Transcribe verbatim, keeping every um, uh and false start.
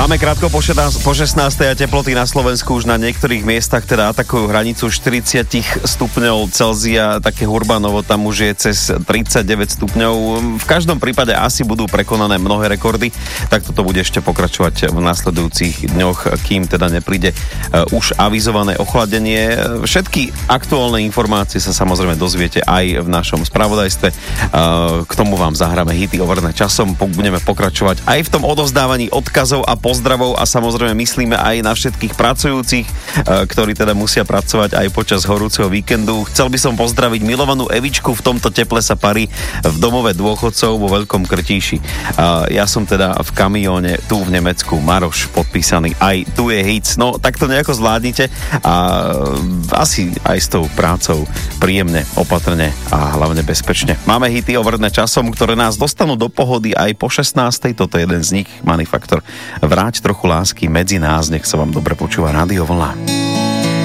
Máme krátko po šestnástej a teploty na Slovensku už na niektorých miestach teda atakujú hranicu štyridsať stupňov Celzia, také Hurbanovo tam už je cez tridsaťdeväť stupňov. V každom prípade asi budú prekonané mnohé rekordy, tak toto bude ešte pokračovať v nasledujúcich dňoch, kým teda nepríde už avizované ochladenie. Všetky aktuálne informácie sa samozrejme dozviete aj v našom spravodajstve. K tomu vám zahráme hity overené časom, budeme pokračovať aj v tom odovzdávaní odkazov a pozdravov a samozrejme myslíme aj na všetkých pracujúcich, ktorí teda musia pracovať aj počas horúceho víkendu. Chcel by som pozdraviť milovanú Evičku, v tomto teple sa parí v domove dôchodcov vo Veľkom Krtíši. Ja som teda v kamióne tu v Nemecku, Maroš podpísaný, aj tu je hits. No tak to nejako zvládnite a asi aj s tou prácou príjemne, opatrne a hlavne bezpečne. Máme hity overené časom, ktoré nás dostanú do pohody aj po šestnástej. Toto je jeden z nich, Manifaktor. Vráť trochu lásky medzi nás, nech sa vám dobre počúva Rádio Vlna.